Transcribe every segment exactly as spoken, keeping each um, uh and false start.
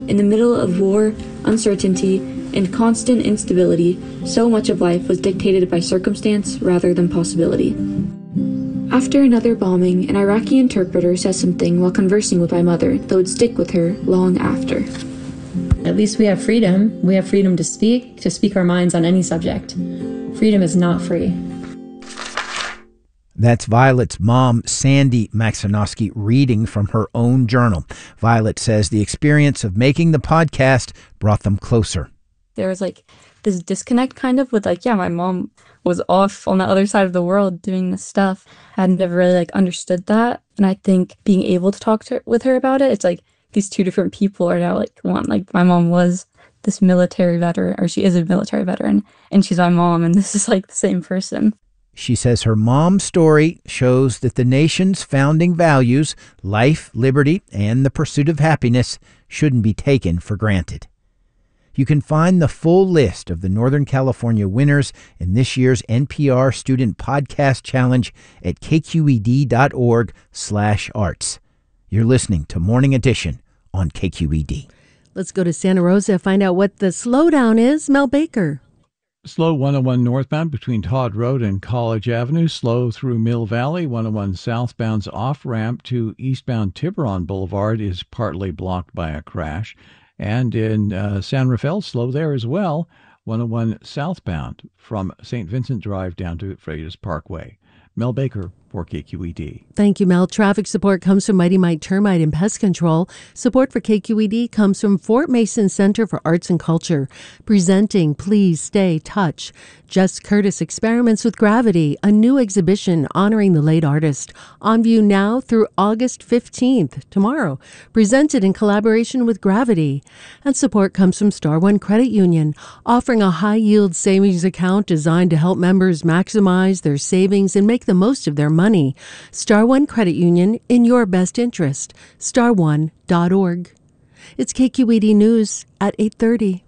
In the middle of war, uncertainty, and constant instability, so much of life was dictated by circumstance rather than possibility. After another bombing, an Iraqi interpreter says something while conversing with my mother that would stick with her long after. At least we have freedom. We have freedom to speak, to speak our minds on any subject. Freedom is not free. That's Violet's mom, Sandy Maxinowski, reading from her own journal. Violet says the experience of making the podcast brought them closer. There was like this disconnect kind of with like, yeah, my mom was off on the other side of the world doing this stuff. I hadn't ever really like understood that. And I think being able to talk to her, with her about it, it's like these two different people are now like one. Like my mom was this military veteran, or she is a military veteran, and she's my mom, and this is like the same person. She says her mom's story shows that the nation's founding values, life, liberty, and the pursuit of happiness, shouldn't be taken for granted. You can find the full list of the Northern California winners in this year's N P R Student Podcast Challenge at kqed.org slash arts. You're listening to Morning Edition on K Q E D. Let's go to Santa Rosa, find out what the slowdown is. Mel Baker. Slow one oh one northbound between Todd Road and College Avenue. Slow through Mill Valley. one oh one southbound's off-ramp to eastbound Tiburon Boulevard is partly blocked by a crash. And in uh, San Rafael, slow there as well. one oh one southbound from Saint Vincent Drive down to Freitas Parkway. Mel Baker for K Q E D. Thank you, Mel. Traffic support comes from Mighty Mite Termite and Pest Control. Support for K Q E D comes from Fort Mason Center for Arts and Culture. Presenting Please Stay Touch. Jess Curtis Experiments with Gravity, a new exhibition honoring the late artist. On view now through August fifteenth, tomorrow. Presented in collaboration with Gravity. And support comes from Star One Credit Union, offering a high-yield savings account designed to help members maximize their savings and make the most of their money. Star One Credit Union, in your best interest. star one dot org. It's K Q E D News at eight thirty.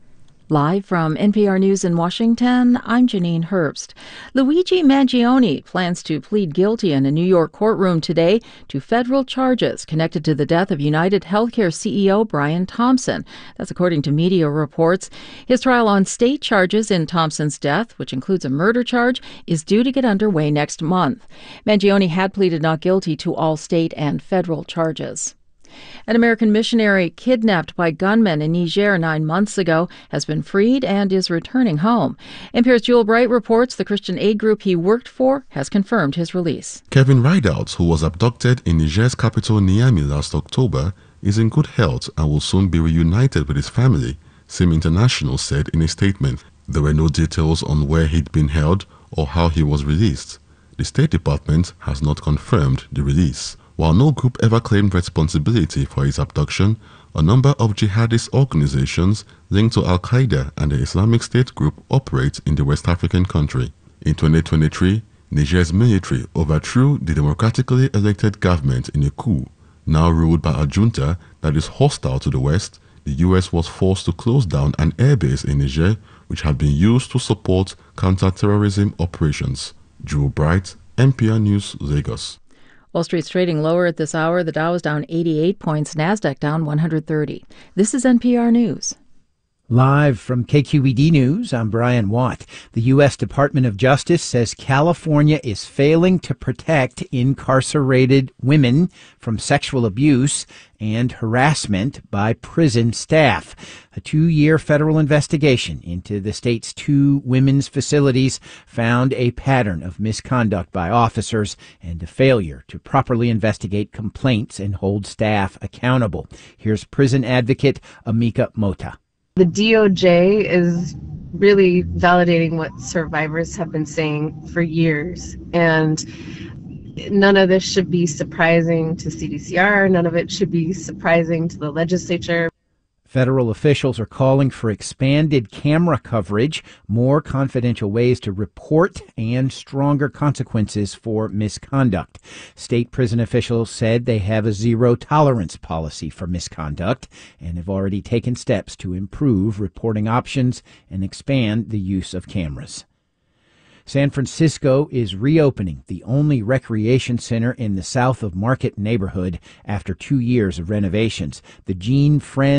Live from N P R News in Washington, I'm Janine Herbst. Luigi Mangione plans to plead guilty in a New York courtroom today to federal charges connected to the death of United Healthcare C E O Brian Thompson. That's according to media reports. His trial on state charges in Thompson's death, which includes a murder charge, is due to get underway next month. Mangione had pleaded not guilty to all state and federal charges. An American missionary kidnapped by gunmen in Niger nine months ago has been freed and is returning home. N P R's Jewel Bright reports the Christian aid group he worked for has confirmed his release. Kevin Rideout, who was abducted in Niger's capital Niamey last October, is in good health and will soon be reunited with his family, SIM International said in a statement. There were no details on where he'd been held or how he was released. The State Department has not confirmed the release. While no group ever claimed responsibility for his abduction, a number of jihadist organizations linked to Al-Qaeda and the Islamic State group operate in the West African country. In twenty twenty-three, Niger's military overthrew the democratically elected government in a coup. Now ruled by a junta that is hostile to the West, the U S was forced to close down an airbase in Niger, which had been used to support counter-terrorism operations. Drew Bright, N P R News, Lagos. Wall Street's trading lower at this hour. The Dow is down eighty-eight points, NASDAQ down one hundred thirty. This is N P R News. Live from K Q E D News, I'm Brian Watt. The U S Department of Justice says California is failing to protect incarcerated women from sexual abuse and harassment by prison staff. A two-year federal investigation into the state's two women's facilities found a pattern of misconduct by officers and a failure to properly investigate complaints and hold staff accountable. Here's prison advocate Amika Mota. The D O J is really validating what survivors have been saying for years, and none of this should be surprising to C D C R. None of it should be surprising to the legislature. Federal officials are calling for expanded camera coverage, more confidential ways to report, and stronger consequences for misconduct. State prison officials said they have a zero-tolerance policy for misconduct and have already taken steps to improve reporting options and expand the use of cameras. San Francisco is reopening the only recreation center in the south of Market neighborhood after two years of renovations. The Gene Friend